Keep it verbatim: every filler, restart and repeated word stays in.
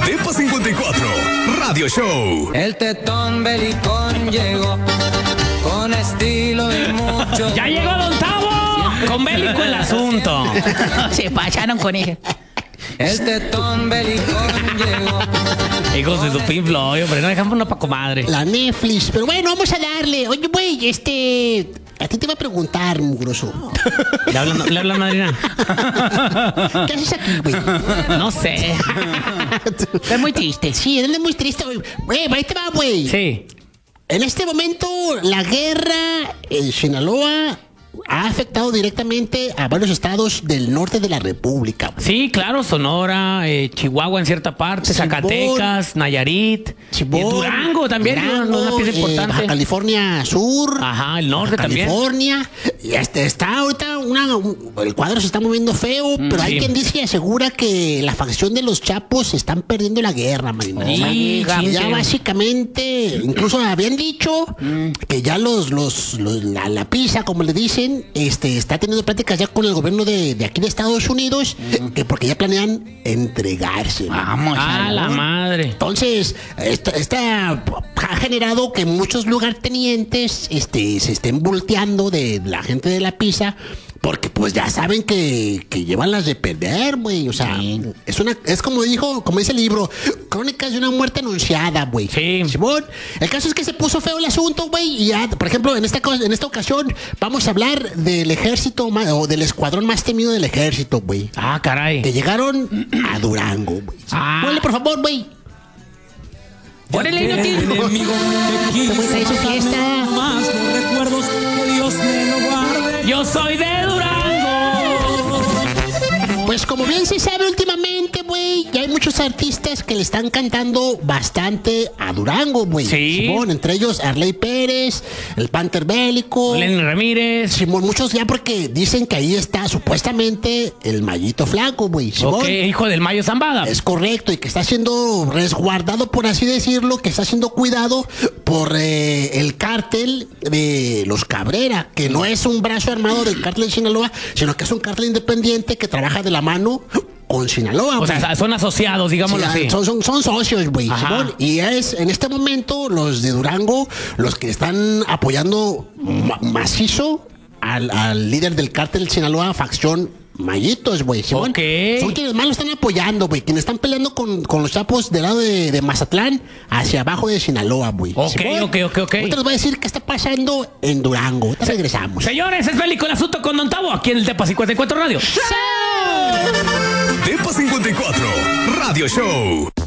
Depa cincuenta y cuatro, Radio Show. El tetón belicón llegó con estilo y mucho. ¡Ya llegó Don Tavo! Con bélico el asunto. Se pasaron con ella. El tetón belicón llegó. Hijos de su Pink Floyd, hombre, no dejamos una pa' comadre. La Netflix. Pero bueno, vamos a darle. Oye, güey, este... A ti te iba a preguntar, mugroso. ¿Le hablan, ¿le hablan madrina? ¿Qué haces aquí, güey? No sé. Es muy triste. Sí, él es muy triste, güey. Güey, ahí te va, güey. Sí. En este momento, la guerra en Sinaloa ha afectado directamente a varios estados del norte de la República, güey. Sí, claro, Sonora, eh, Chihuahua en cierta parte, Simón, Zacatecas, Nayarit, Simón, y Durango también, Durango, una pieza eh, importante. Baja California Sur. Ajá, el norte Baja también. California. Y este está ahorita una, un- el cuadro se está moviendo feo, Mm, pero hay sí. quien dice y asegura que la facción de los Chapos están perdiendo la guerra, Marina. Sí, O sea, sí, ya sí. básicamente, incluso habían dicho que ya los, los, los- la, la pizza, como le dicen, este, está teniendo pláticas ya con el gobierno de, de aquí de Estados Unidos, que porque ya planean entregarse. ¿no? Vamos Ah, la madre. Entonces, esta, esta ha generado que muchos lugartenientes este, se estén volteando de la gente de la pizza, porque pues ya saben que, que llevan las de perder, güey. O sea, es una, es como dijo, como dice el libro, crónicas de una muerte anunciada, güey. Sí. Simón, el caso es que se puso feo el asunto, güey. Y ya, por ejemplo, en esta, co- en esta ocasión vamos a hablar del ejército ma- o del escuadrón más temido del ejército, güey. Ah, caray. Que llegaron a Durango, güey. Ah. Ponle, por favor, güey. Órale, inútil. Enemigo que quiso ¿Cómo está ahí su fiesta? matarme más los recuerdos, que Dios me lo guarde. Yo soy de Durango. Pues como bien se sabe últimamente, güey, ya hay muchos artistas que le están cantando bastante a Durango, güey. Sí. Simón, entre ellos Arley Pérez, el Panther Bélico. Lenny Ramírez. Simón, muchos ya porque dicen que ahí está supuestamente el Mallito Flaco, güey. Simón. Ok, hijo del Mayo Zambada. Es correcto, y que está siendo resguardado, por así decirlo, que está siendo cuidado por eh, el cártel de los Cabrera, que no es un brazo armado del cártel de Sinaloa, sino que es un cártel independiente que trabaja de la mano con Sinaloa. O güey. sea, son asociados, digámoslo Sí, así. son, son, son socios, güey. Ajá. Simón. Y es en este momento los de Durango los que están apoyando ma- macizo al, al líder del cártel Sinaloa, facción Mallitos, güey. Simón. Ok. Son quienes más lo están apoyando, güey. Quienes están peleando con, con los chapos del lado de, de Mazatlán hacia abajo de Sinaloa, güey. Ok, Simón. ok, ok, ok. Ahorita les voy a decir qué está pasando en Durango. Ahorita regresamos. Señores, es bélico el asunto con Don Tavo, aquí en el Depa cincuenta y cuatro Radio. Depa cincuenta y cuatro, Radio Show.